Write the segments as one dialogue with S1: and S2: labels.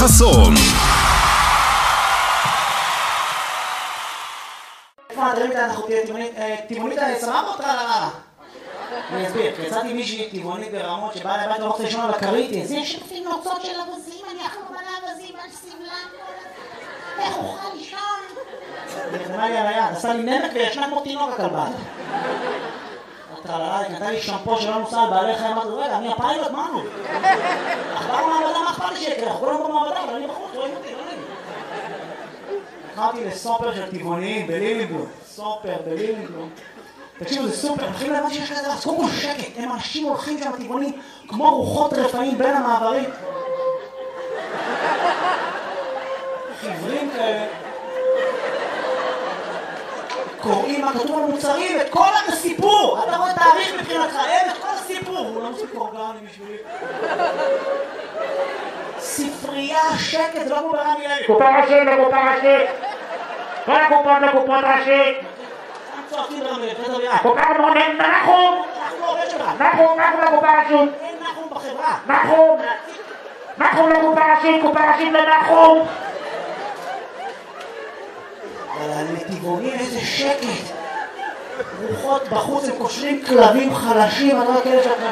S1: חסון.
S2: אנחנו טבעונית סבבה אותך על הרעה. אני אסביר, יצאתי מישהי טבעונית ברמות שבאה לבית לא רוצה לישון על הכרית. זה שותפים נוצות של אבזים, אני אחלום על האבזים, על סבלם, איך אוכל לישון? היא נכנעה לי על היד, עשה לי נמק וישנה כמו תינוק הכלבה. היא נתנה לי שמפו שלא נוסע על בעלי חיים, אמרתי, רגע, אני הפיילוט, מה נו? אכבר מעבדה, מה אכפת לי שיקרה? אנחנו כולם במעבדה, אבל אני בחוץ, רואים אותי, לא נעים. הלכתי לסופר של טבעוניים בלילינגלום, סופר בלילינגלום. תקשיבו, זה סופר, הולכים להבן שיש כזה, אז קודם כל שקט, הם אנשים הולכים שם טבעונים כמו רוחות רפאים בין המעברים. חיוורים כאלה. קוראים מה כתוב על מוצרים, את כל הסיפור! אתה רואה תאריך מבחינתך, אין את כל הסיפור! הוא לא מוסיף אורגני בשבילי. ספרייה, שקט, זה לא כמו ברמי לוי.
S3: קופה ראשית לקופה ראשית. כל הקופות לקופות ראשית.
S2: צועקים ברמי לוי, זה דרייה.
S3: קופה מונן, נחום!
S2: אנחנו עובד שלך.
S3: נחום לקופה ראשית.
S2: אין נחום בחברה.
S3: נחום לקופה ראשית, קופה ראשית לנחום.
S2: אבל הנתיבונים איזה שקט. רוחות בחוץ, הם קושרים כלבים חלשים, אני לא יודע כאלה שאתה...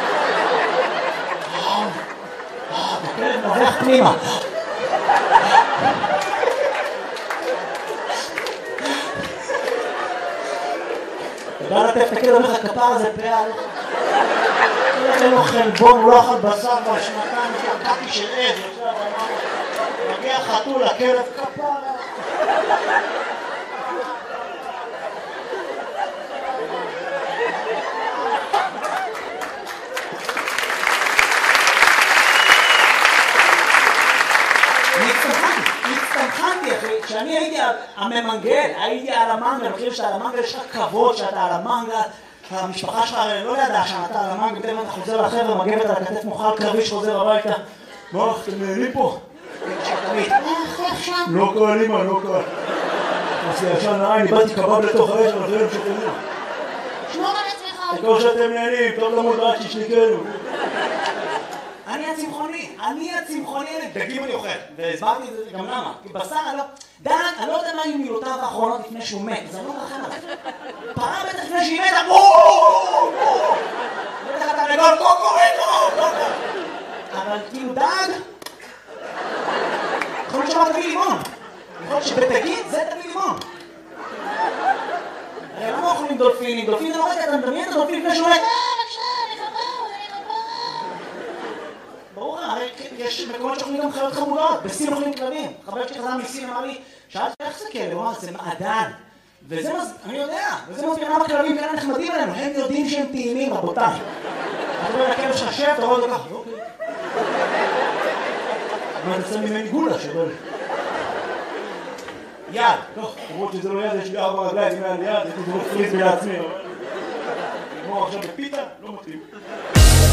S2: הכלב נובח פנימה. אתה בא לטף את הכלב, אומר לך כפר הזה פעל. אין לו חלבון, הוא לא אכל בשר כבר שנתיים, קקי של עז. מגיע חתול, הכלב כפר. הצטמחנתי, אחי, כשאני הייתי הממנגל, הייתי על המנגל, אני חושב שאתה על המנגל יש לך כבוד שאתה על המנגל, המשפחה שלך לא ידעה שאתה על המנגל, בטח אתה חוזר לחבר'ה, מגבת על הכתף מוכל קרבי שחוזר הביתה. מה, אתם נהנים פה? לא קל, אמא, לא קל. עשי ישן העין, איבדתי קבב לתוך האש, אבל חייב שתהנים.
S4: שמור על עצמך.
S2: כמו שאתם נהנים, טוב למוד רק שישניקנו. אני הצמחוני, דגים אני אוכל, והסברתי את זה גם למה, כי בשר דג, אני לא יודע מה היו מילותיו האחרונות לפני שהוא מת, אז אני לא מרחם עליו. פרה בטח לפני שהיא מתה, בטח אתה לגול קוקוריקו, אבל כאילו דג, יכול להיות שאמר תביא לימון, יכול להיות שבדגים זה תביא לימון. הרי למה אוכלים דולפינים? דולפינים זה לא רגע, אתה מדמיין את הדולפין לפני שהוא מת. ברור, הרי יש מקומות שאוכלים גם חיות חמודות, בסין אוכלים כלבים. חבר שלי חזר מסין אמר לי, שאלתי איך זה כלב? הוא אמר, זה מעדן. וזה, אני יודע, וזה מסביר למה כלבים כאלה נחמדים עלינו, הם יודעים שהם טעימים, רבותיי. אתה רואה לכלב שלך שב, אתה רואה אותו ככה, אוקיי. אבל אני שם ממני גולה שבא לי. יד, טוב, למרות שזה לא יד, יש לי 4 רגליים, אם היה לי יד, הייתי זה לא פריז לעצמי. נגמור עכשיו בפיתה, לא מתאים.